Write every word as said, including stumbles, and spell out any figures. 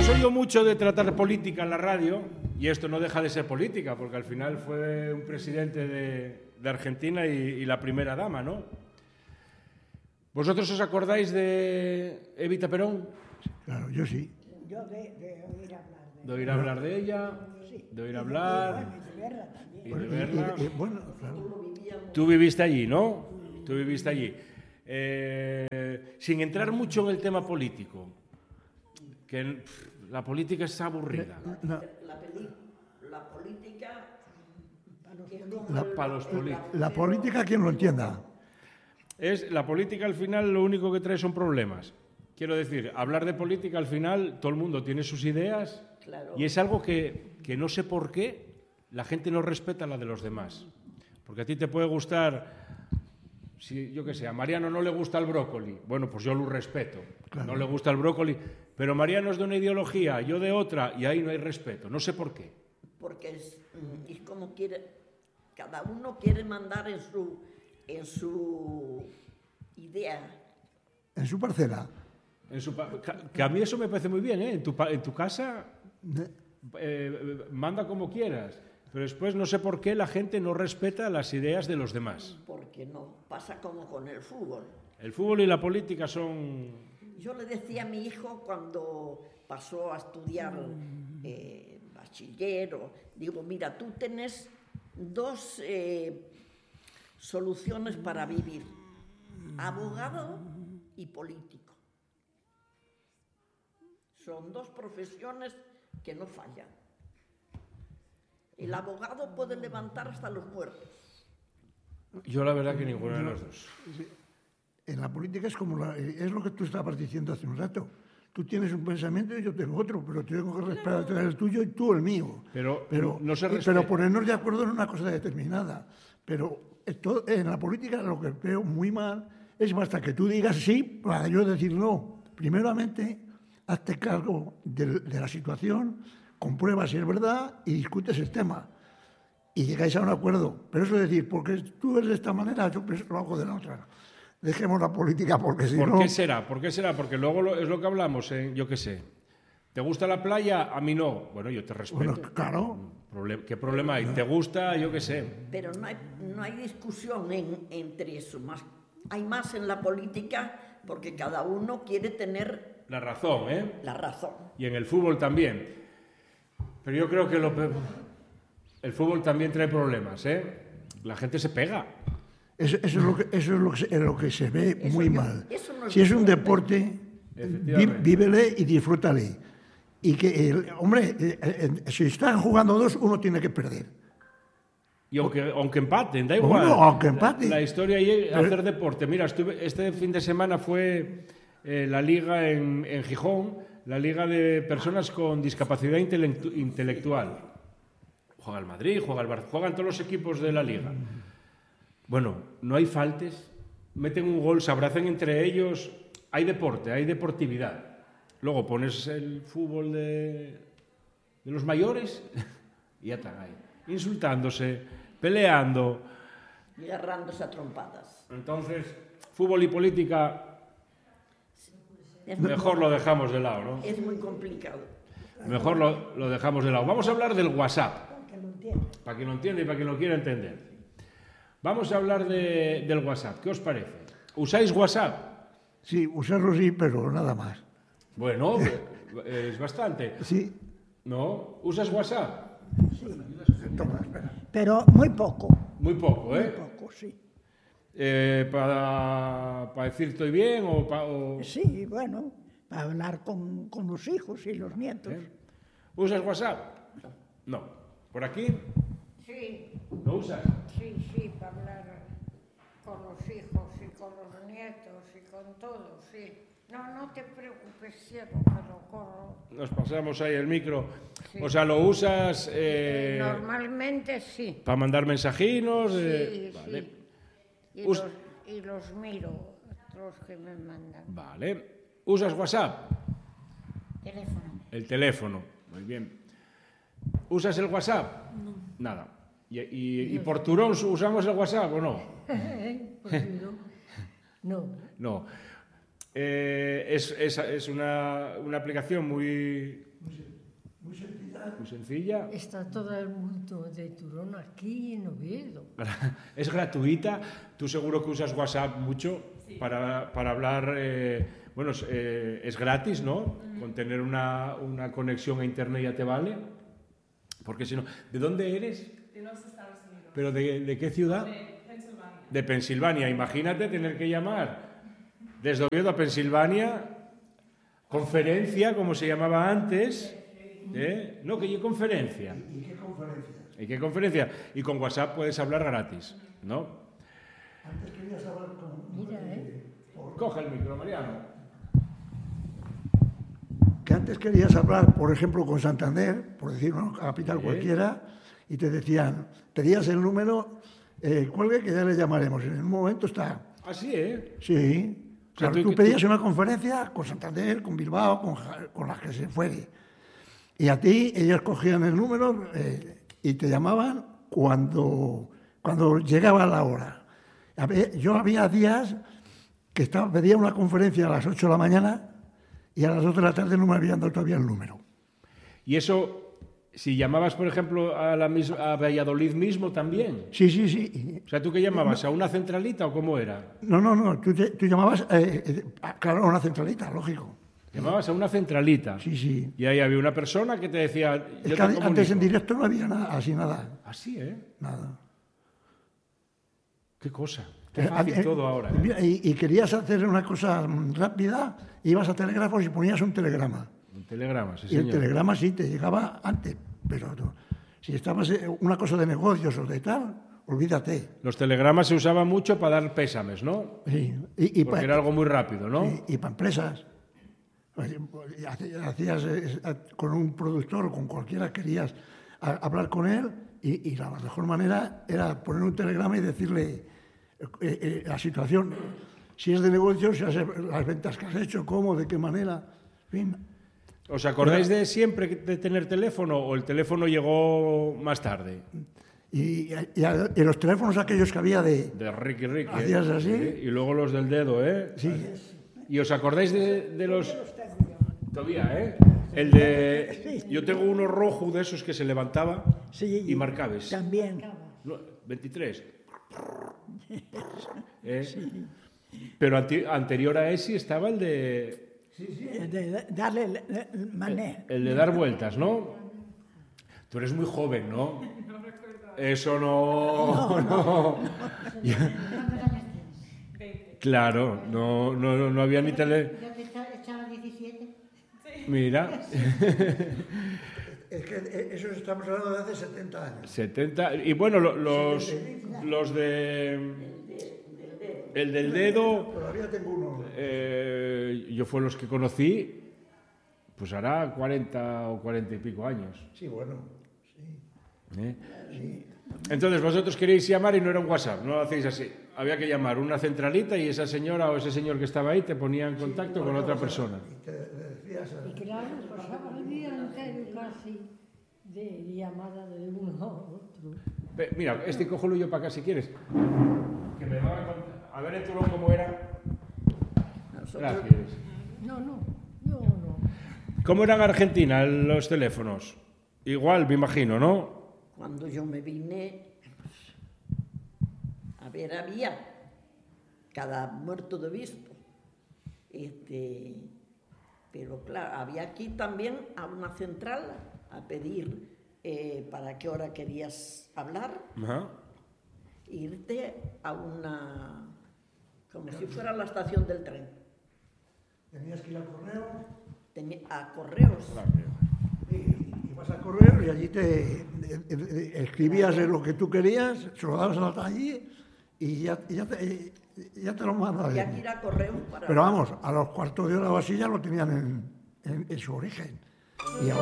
soy yo mucho de tratar política en la radio, y esto no deja de ser política, porque al final fue un presidente de, de Argentina y, y la primera dama, ¿no? ¿Vosotros os acordáis de Evita Perón? Claro, yo sí. Yo de, de oír hablar de De oír hablar de ella, sí. de oír hablar... Y de verla también. Y de verla. Y- y- y- bueno, claro. Tú viviste allí, ¿no? Tú viviste allí. Eh, sin entrar mucho en el tema político, que pff, la política está aburrida. La, La, peli, la política que es como La- el- para los el políticos. la política, quien lo entienda. Es, la política al final lo único que trae son problemas. Quiero decir, hablar de política al final todo el mundo tiene sus ideas Claro. y es algo que, que no sé por qué la gente no respeta la de los demás. Porque a ti te puede gustar... Si, yo qué sé, a Mariano no le gusta el brócoli, bueno, pues yo lo respeto. Claro. No le gusta el brócoli, pero Mariano es de una ideología, yo de otra, y ahí no hay respeto. No sé por qué. Porque es, mm, es como quiere, cada uno quiere mandar en su, en su idea. En su parcela. En su pa- ca- que a mí eso me parece muy bien, ¿eh? En tu, pa- en tu casa Ne- eh, manda como quieras, pero después no sé por qué la gente no respeta las ideas de los demás. Porque no pasa como con el fútbol. El fútbol y la política son... Yo le decía a mi hijo cuando pasó a estudiar eh, bachiller, o- digo, mira, tú tienes dos eh, soluciones para vivir, abogado y político. Son dos profesiones que no fallan. El abogado puede levantar hasta los muertos. Yo la verdad que ninguna de las dos. En la política es como la- es lo que tú estabas diciendo hace un rato. Tú tienes un pensamiento y yo tengo otro, pero tengo que respetar el tuyo y tú el mío. Pero pero, no se y- respeta. pero ponernos de acuerdo en una cosa determinada. Pero esto, en la política lo que veo muy mal es basta que tú digas sí para yo decir no. Primeramente, hazte cargo de, de la situación, comprueba si es verdad y discutes el tema. Y llegáis a un acuerdo. Pero eso es decir, porque tú eres de esta manera, yo pienso lo hago de la otra. Dejemos la política porque si ¿Por no... qué será? ¿Por qué será? Porque luego lo- es lo que hablamos, ¿eh? Yo qué sé. ¿Te gusta la playa? A mí no. Bueno, yo te respeto. Bueno, claro. Proble- ¿Qué problema hay? ¿Te gusta? Yo qué sé. Pero no hay, no hay discusión en- entre eso. Más, hay más en la política porque cada uno quiere tener La razón, ¿eh? la razón. Y en el fútbol también. Pero yo creo que lo pe- el fútbol también trae problemas, ¿eh? La gente se pega. Eso, eso es lo que, eso es lo que, se, lo que se ve Eso muy yo- mal. eso no es Si es un deporte. deporte, vi- Efectivamente. vívele y disfrútale. Y que, el, hombre, eh, eh, si están jugando dos, uno tiene que perder. Y aunque, aunque empaten, da igual. Bueno, aunque empate. La, la historia ahí es Pero- hacer deporte. Mira, estuve, este fin de semana fue eh, la liga en, en Gijón, la liga de personas con discapacidad intelectu- intelectual. Juega el Madrid, juega el Barça, juegan todos los equipos de la liga. Bueno, no hay faltes, meten un gol, se abrazan entre ellos, hay deporte, hay deportividad. Luego pones el fútbol de, de los mayores y ya están ahí, insultándose, peleando. Y agarrándose a trompadas. Entonces, fútbol y política, Es muy, mejor lo dejamos de lado, ¿no? es muy complicado. Mejor lo, lo dejamos de lado. Vamos a hablar del WhatsApp, Que lo entiendo. para quien lo entienda y para quien lo quiera entender. Vamos a hablar de- del WhatsApp. ¿Qué os parece? ¿Usáis WhatsApp? Sí, usarlo sí, pero nada más. Bueno, es bastante. Sí. ¿No? ¿Usas WhatsApp? Toma, espera. Pero muy poco, Muy poco, muy ¿eh? poco, sí. Eh, para, para decir estoy bien o, pa- o- Sí, bueno, para hablar con, con los hijos y los nietos. ¿Eh? ¿Usas WhatsApp? No. ¿Por aquí? Sí, ¿Lo usas? sí, sí, para hablar con los hijos y con los nietos y con todo, sí. No, no te preocupes, cielo, que lo corro. Nos pasamos ahí el micro. Sí. O sea, ¿lo usas eh, Normalmente sí. para mandar mensajinos? Sí, eh, sí. Vale. Y, Us- los, y los miro, los que me mandan. Vale. ¿Usas WhatsApp? Teléfono. El teléfono. Muy bien. ¿Usas el WhatsApp? No. Nada. ¿Y, y, y por turón usamos el WhatsApp o no? Pues no. No. No. Eh, es es, es una, una aplicación muy, Muy sencilla. muy sencilla. Está todo el mundo de Turón aquí en Oviedo. Es gratuita. Tú seguro que usas WhatsApp mucho para, para hablar. Eh, bueno, es, eh, es gratis, ¿no? Con tener una, una conexión a internet ya te vale. Porque si no, ¿de dónde eres? De los Estados Unidos. ¿Pero de, de qué ciudad? De Pensilvania. De Pensilvania. Imagínate tener que llamar desde Oviedo a Pensilvania, conferencia, como se llamaba antes. ¿Eh? No, que yo conferencia. ¿Y qué conferencia? ¿Y qué conferencia? Y con WhatsApp puedes hablar gratis, ¿no? Antes querías hablar con... Mira, ¿eh? Coge el micro, Mariano. Que antes querías hablar, por ejemplo, con Santander, por decir una capital Sí. cualquiera, y te decían, pedías el número, eh, cuelgue que ya le llamaremos. En un momento está. Así, ¿eh? Sí. O sea, Claro, tú- tú tú- pedías una conferencia con Santander, con Bilbao, con, Ja- con las que se fuere. Y a ti, ellos cogían el número eh, y te llamaban cuando, cuando llegaba la hora. A ver, yo había días que estaba, pedía una conferencia a las ocho de la mañana y a las dos de la tarde no me habían dado todavía el número. Y eso, si llamabas, por ejemplo, a, la mis- a Valladolid mismo también. Sí, sí, sí. O sea, ¿tú qué llamabas? ¿A una centralita o cómo era? No, no, no. Tú, te- tú llamabas, eh, eh, claro, a una centralita, lógico. Llamabas a una centralita. Sí, sí. Y ahí había una persona que te decía... Es yo que te antes comunico. en directo no había nada, así nada. Así, ¿eh? Nada. Qué cosa. Qué Eh, fácil eh, todo ahora. ¿eh? mira, Y, y querías hacer una cosa mm, rápida, ibas a telégrafos y ponías un telegrama. Un telegrama, sí, y el señor. telegrama sí te llegaba antes, pero no. Si estabas eh, una cosa de negocios o de tal, olvídate. Los telegramas se usaban mucho para dar pésames, ¿no? Sí. Y, y Porque pa- era algo muy rápido, ¿no? y, y para empresas. Oye, hacías eh, con un productor o con cualquiera, querías a- hablar con él y, y la mejor manera era poner un telegrama y decirle eh, eh, la situación, si es de negocios, si has- las ventas que has hecho, cómo, de qué manera, en fin. ¿Os acordáis de siempre de tener teléfono o el teléfono llegó más tarde? Y, y a- y los teléfonos aquellos que había de... De Ricky Ricky. ¿eh? Hacías así. Sí, y luego los del dedo, ¿eh? Sí, ¿Y os acordáis de, de los...? Todavía, ¿eh? El de... Yo tengo uno rojo de esos que se levantaba Sí, y marcabes. También. No, veintitrés. ¿Eh? Pero anti- anterior a ese estaba el de... De, de darle el, el mané. El de dar vueltas, ¿no? Tú eres muy joven, ¿no? Eso no... no. Claro, no, no, no había ni tele... Yo te echaba diecisiete. Mira, es que eso estamos hablando de hace setenta años. setenta... Y bueno, lo- los, los de... El del dedo, Todavía tengo uno. eh, yo fue los que conocí, pues hará cuarenta o cuarenta y pico años. Sí, bueno. ¿eh? Entonces vosotros queréis llamar y no era un WhatsApp, no lo hacéis así. Había que llamar una centralita y esa señora o ese señor que estaba ahí te ponía en contacto con otra persona. Y te decías, Y claro, pasaba el día entero casi de llamada de uno a otro. Ve, mira, este cójolo yo para acá si quieres. Que me va a contar. A ver en Turón cómo era. Gracias. No, no, yo no. ¿Cómo eran en Argentina los teléfonos? Igual, me imagino, ¿no? Cuando yo me vine, pues, a ver, había cada muerto de obispo. Este, pero claro, había aquí también a una central a pedir eh, para qué hora querías hablar, Ajá. irte a una, como si fuera la estación del tren, tenías que ir al correo. Tenía- a correos. Y ibas al correo y allí te eh, eh, escribías lo que tú querías, se lo dabas a la allí y ya, y ya, te, ya te lo mandaban. Había que ir a correos para... Pero vamos, a los cuartos de hora o así ya lo tenían en, en- en su origen. Y ahora